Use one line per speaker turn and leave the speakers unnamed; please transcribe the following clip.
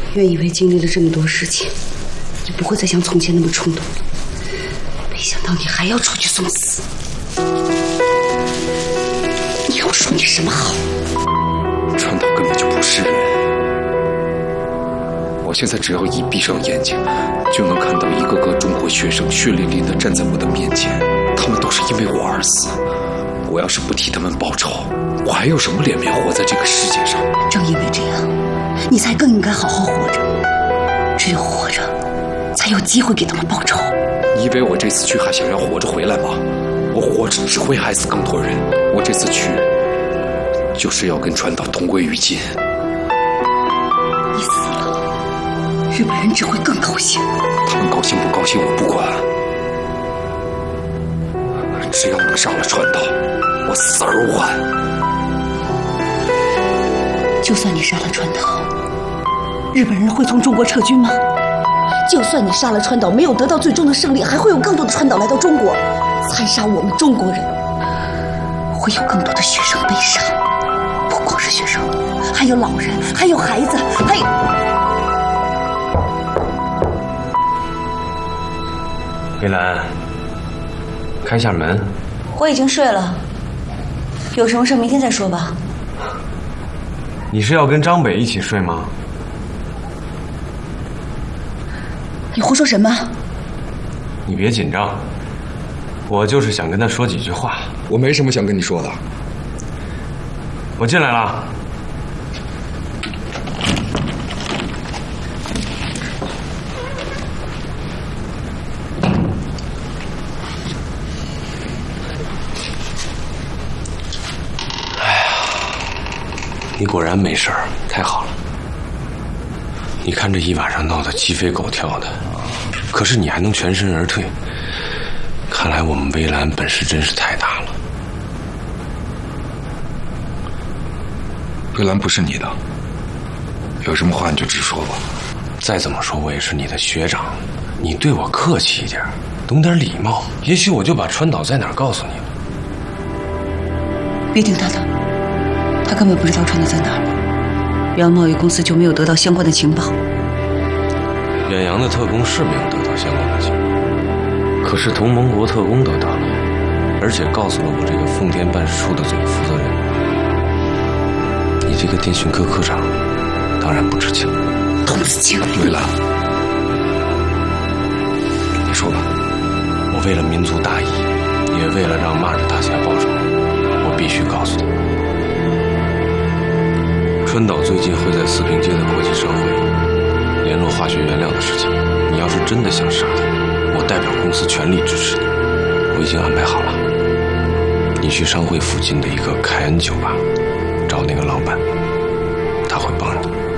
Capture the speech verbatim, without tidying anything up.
原以为经历了这么多事情，你不会再像从前那么冲动了，没想到你还要出去送死。你要说你什么好？
川岛根本就不是人。我现在只要一闭上眼睛，就能看到一个个中国学生血淋淋地站在我的面前，他们都是因为我而死。我要是不替他们报仇，我还有什么脸面活在这个世界上？
正因为这样，你才更应该好好活着。只有活着，才有机会给他们报仇。
你以为我这次去还想要活着回来吗？我活着只会害死更多人。我这次去，就是要跟川岛同归于尽。
你死了，日本人只会更高兴。
他们高兴不高兴我不管，只要能杀了川岛，我死而无憾。
就算你杀了川岛，日本人会从中国撤军吗？就算你杀了川岛，没有得到最终的胜利，还会有更多的川岛来到中国，残杀我们中国人。会有更多的学生被杀，不光是学生，还有老人，还有孩子，还有……
梅兰，开下门。
我已经睡了，有什么事明天再说吧。
你是要跟张北一起睡吗？
你胡说什么？
你别紧张，我就是想跟他说几句话。
我没什么想跟你说的。
我进来了。哎呀，你果然没事儿，太好了。你看这一晚上闹得鸡飞狗跳的，可是你还能全身而退，看来我们微澜本事真是太大了。
微澜不是你的，有什么话你就直说吧。
再怎么说我也是你的学长，你对我客气一点，懂点礼貌，也许我就把川岛在哪儿告诉你了。
别听他的，他根本不知道川岛在哪儿。远洋贸易公司就没有得到相关的情报。
远洋的特工是没有得到相关的情报，可是同盟国特工得到了，而且告诉了我这个奉电办事处的总负责人。你这个电讯科科长当然不知情。
童子清，
微澜，你说吧。
我为了民族大义，也为了让蚂蚱大侠报仇，我必须告诉他，川岛最近会在四平街的国际商会联络化学原料的事情。你要是真的想杀他，我代表公司全力支持你。我已经安排好了，你去商会附近的一个凯恩酒吧找那个老板，他会帮你。